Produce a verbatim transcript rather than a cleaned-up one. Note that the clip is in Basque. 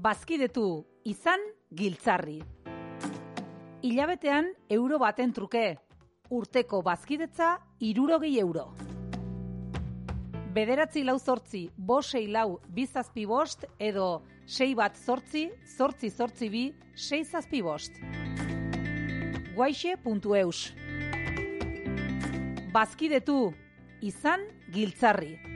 Bazkidetu, izan giltzarri. Hilabetean euro baten truke, urteko bazkidetza hirurogei euro. Bederatzi lau zortzi, bost sei lau, bi zazpi bost, edo sei bat zortzi, zortzi zortzi bi, sei zazpi bost. guaixe puntu eus. Bazkidetu, izan giltzarri.